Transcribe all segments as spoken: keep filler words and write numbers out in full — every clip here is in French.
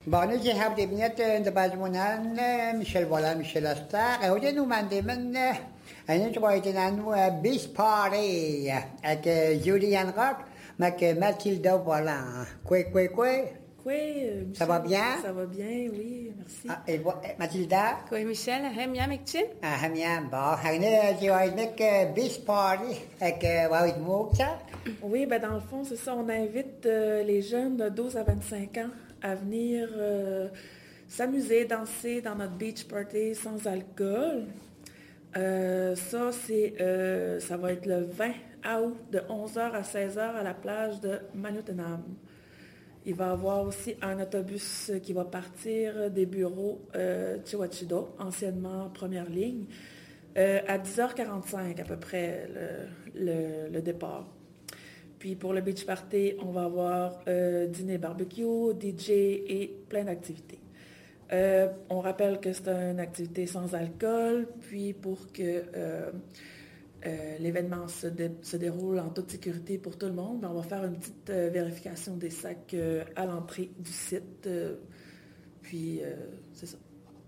Barney die hebben de net in de bazmonan Michel voilà Michel Astar et aujourd'hui nous mandons un autre voyage dans bis party avec Julian Rock avec Mathilda voilà quoi quoi quoi Oui, euh, ça va bien ça va bien oui merci ah, et Mathilda quoi Michel Hamia Mekchin ah Hamia bon on die voyage avec bis party avec Wawit Moukta oui ben dans le fond c'est ça on invite euh, les jeunes de douze à vingt-cinq ans à venir euh, s'amuser, danser dans notre beach party sans alcool. Euh, ça, c'est, euh, ça va être le vingt août de onze heures à seize heures à la plage de Manutenam. Il va y avoir aussi un autobus qui va partir des bureaux euh, Chihuachida, anciennement première ligne, euh, à dix heures quarante-cinq à peu près le, le, le départ. Puis pour le beach party, on va avoir euh, dîner barbecue, D J et plein d'activités. Euh, on rappelle que c'est une activité sans alcool, puis pour que euh, euh, l'événement se, dé- se déroule en toute sécurité pour tout le monde, ben on va faire une petite euh, vérification des sacs euh, à l'entrée du site. Euh, puis euh, c'est ça.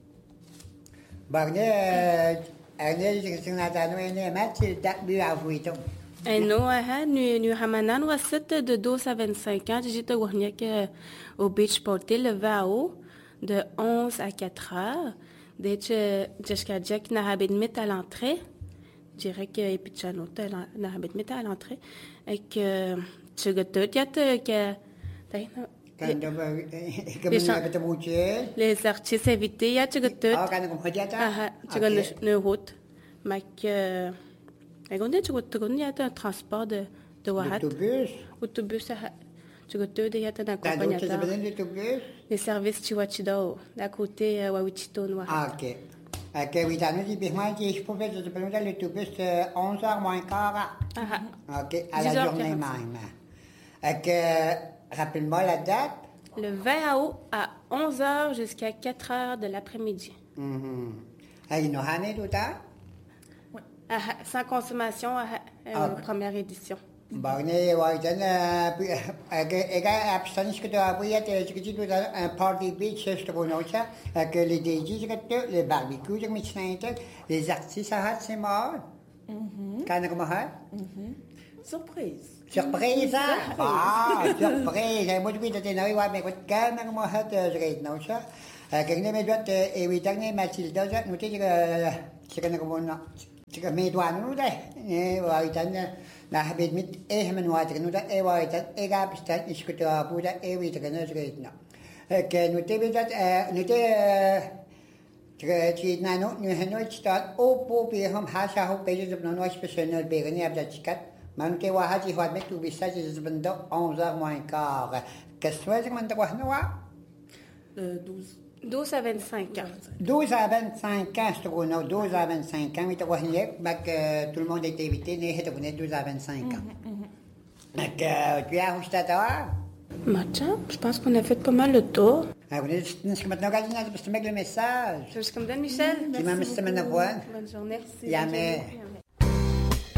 Barney Arnel Sinatano et Mathilda Buavuito. Et nous, nous, nous ramenons de douze à vingt-cinq ans. J'étais au beach party le vingt août de onze à quatre heures. Dès que jusqu'à Jack n'a habité mis à l'entrée, je dirais que et puis Chano n'a habité mis à l'entrée et que tu gâtes que que les artistes invités, il y a tu gâtes ah tu gâtes une route mais que et on dit que tu as un transport de de Wahat. Autobus. Autobus à tu as deux des un accompagnateur. Les services Chihuachida d'à côté Wawichito Wahat. Ah ok. Ok, oui, dans le début, je pouvais te prendre l'autobus onze heures moins quart. Ah ok, à la journée même. Ok, rappelle-moi la date. Le vingt août à onze heures jusqu'à quatre heures de l'après-midi. Mhm. Ah, il nous a amené tout ça? Sans consommation à la première édition. Bon, un party beach, que les D J, les barbecues, les artistes, c'est mort. Quand on a Surprise. Surprise, ah, surprise. Moi, je vais te dire, mais quand on a fait, non, ça. Quand on a fait, et oui, dernier Mathilda, nous t'ai dit que c'est qu'on a Jika meduan nu deh, ni waitan na habit mit eh menwat nu da eh waitan eh gapistan iskuta puda eh wit kana zreitna. Ke nu te bidat nu te jika chi na nu nu heno stat opo bi ham hasha ho pe je no no special be ni abda chikat man te wa haji hwat met tu bisa je bendo onze heures moins quart. Qu'est-ce que man ta wa no wa? douze. douze à vingt-cinq ans. douze à vingt-cinq ans, je trouve, non, douze à vingt-cinq ans, mais tu vois, que tout le monde est invité, mais tu vois, douze à vingt-cinq ans. Donc, tu as reçu ta Matcha, je pense qu'on a fait pas mal le tour. Ah, vous êtes maintenant gardé dans le message. Je suis comme Dan Michel. Tu m'as mis ce matin. Bonne journée. Yamé.